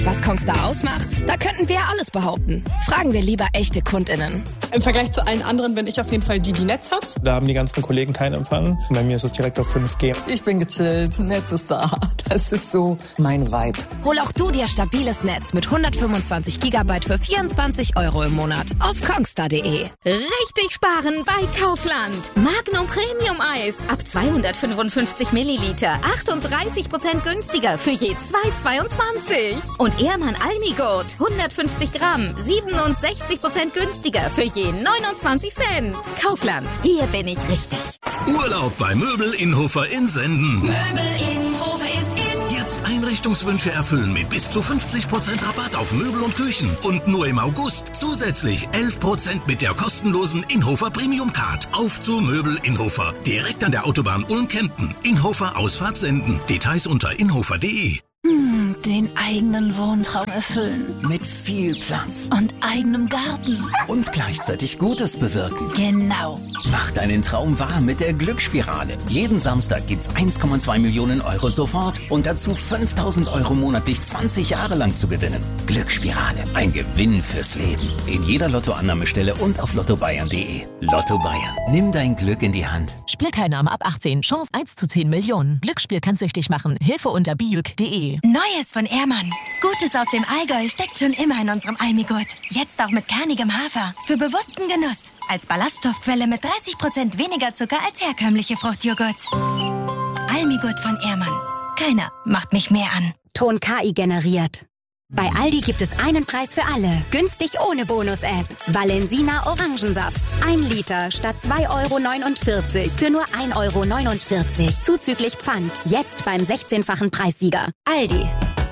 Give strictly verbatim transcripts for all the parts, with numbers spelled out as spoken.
Was Kongstar ausmacht? Da könnten wir alles behaupten. Fragen wir lieber echte KundInnen. Im Vergleich zu allen anderen bin ich auf jeden Fall die, die Netz hat. Da haben die ganzen Kollegen keinen Empfang. Bei mir ist es direkt auf fünf G. Ich bin gechillt, Netz ist da. Das ist so mein Vibe. Hol auch du dir stabiles Netz mit hundertfünfundzwanzig Gigabyte für vierundzwanzig Euro im Monat auf kongstar punkt de. Richtig sparen bei Kaufland. Magnum Premium Eis ab zweihundertfünfundfünfzig Milliliter. achtunddreißig Prozent günstiger für je zwei Euro zweiundzwanzig. Und Ehrmann Almigurt hundertfünfzig Gramm. siebenundsechzig Prozent günstiger für je neunundzwanzig Cent. Kaufland. Hier bin ich richtig. Urlaub bei Möbel Innhofer in Senden. Möbel Innhofer ist in. Jetzt Einrichtungswünsche erfüllen mit bis zu fünfzig Prozent Rabatt auf Möbel und Küchen. Und nur im August zusätzlich elf Prozent mit der kostenlosen Innhofer Premium Card. Auf zu Möbel Innhofer. Direkt an der Autobahn Ulm-Kempten. Innhofer Ausfahrt Senden. Details unter innhofer punkt de. Hm, den eigenen Wohntraum erfüllen. Mit viel Platz. Und eigenem Garten. Und gleichzeitig Gutes bewirken. Genau. Mach deinen Traum wahr mit der Glücksspirale. Jeden Samstag gibt's eins Komma zwei Millionen Euro sofort und dazu fünftausend Euro monatlich zwanzig Jahre lang zu gewinnen. Glücksspirale. Ein Gewinn fürs Leben. In jeder Lottoannahmestelle und auf lotto bayern punkt de. Lotto Bayern. Nimm dein Glück in die Hand. Spielteilnahme ab achtzehn. Chance eins zu zehn Millionen. Glücksspiel kann süchtig machen. Hilfe unter bijuk punkt de. Neues von Ehrmann. Gutes aus dem Allgäu steckt schon immer in unserem Almigurt. Jetzt auch mit kernigem Hafer. Für bewussten Genuss. Als Ballaststoffquelle mit dreißig Prozent weniger Zucker als herkömmliche Fruchtjoghurts. Almigurt von Ehrmann. Keiner macht mich mehr an. Ton K I generiert. Bei Aldi gibt es einen Preis für alle. Günstig ohne Bonus-App. Valensina Orangensaft. Ein Liter statt zwei Euro neunundvierzig für nur ein Euro neunundvierzig. Zuzüglich Pfand. Jetzt beim sechzehnfachen Preissieger. Aldi.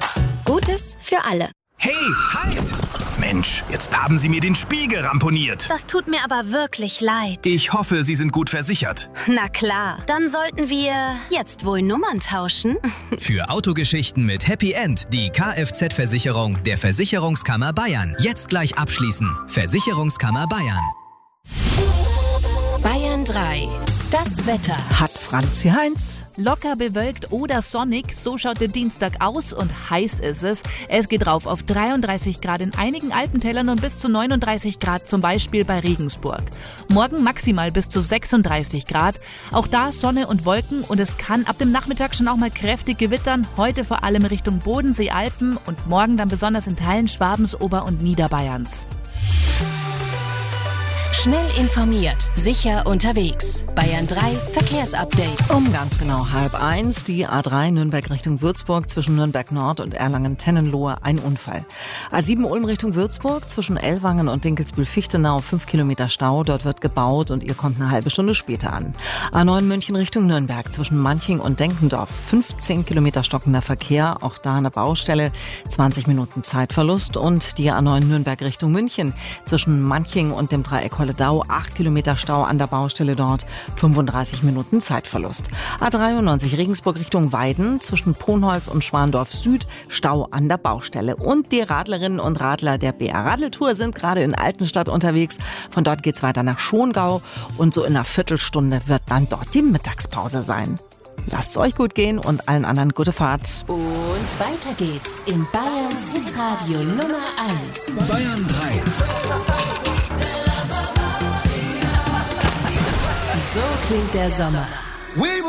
Gutes für alle. Hey, halt! Mensch, jetzt haben Sie mir den Spiegel ramponiert. Das tut mir aber wirklich leid. Ich hoffe, Sie sind gut versichert. Na klar, dann sollten wir jetzt wohl Nummern tauschen. Für Autogeschichten mit Happy End die Kfz-Versicherung der Versicherungskammer Bayern. Jetzt gleich abschließen. Versicherungskammer Bayern. Bayern drei. Das Wetter. Hat Franzi Heinz. Locker bewölkt oder sonnig, so schaut der Dienstag aus und heiß ist es. Es geht rauf auf dreiunddreißig Grad in einigen Alpentälern und bis zu neununddreißig Grad zum Beispiel bei Regensburg. Morgen maximal bis zu sechsunddreißig Grad. Auch da Sonne und Wolken und es kann ab dem Nachmittag schon auch mal kräftig gewittern. Heute vor allem Richtung Bodensee, Alpen und morgen dann besonders in Teilen Schwabens, Ober- und Niederbayerns. Schnell informiert, sicher unterwegs. Bayern drei Verkehrsupdate. Um ganz genau halb eins, die A drei Nürnberg Richtung Würzburg zwischen Nürnberg Nord und Erlangen-Tennenlohe, ein Unfall. A sieben Ulm Richtung Würzburg zwischen Ellwangen und Dinkelsbühl-Fichtenau, fünf Kilometer Stau, dort wird gebaut und ihr kommt eine halbe Stunde später an. A neun München Richtung Nürnberg zwischen Manching und Denkendorf, fünfzehn Kilometer stockender Verkehr, auch da eine Baustelle, zwanzig Minuten Zeitverlust und die A neun Nürnberg Richtung München zwischen Manching und dem Dreieck Holledau, acht Kilometer Stau an der Baustelle dort, fünfunddreißig Minuten Zeitverlust. A dreiundneunzig Regensburg Richtung Weiden zwischen Ponholz und Schwandorf Süd, Stau an der Baustelle. Und die Radlerinnen und Radler der B R Radeltour sind gerade in Altenstadt unterwegs. Von dort geht's weiter nach Schongau und so in einer Viertelstunde wird dann dort die Mittagspause sein. Lasst's euch gut gehen und allen anderen gute Fahrt. Und weiter geht's in Bayerns Hitradio Nummer eins. Bayern drei. So klingt der Sommer.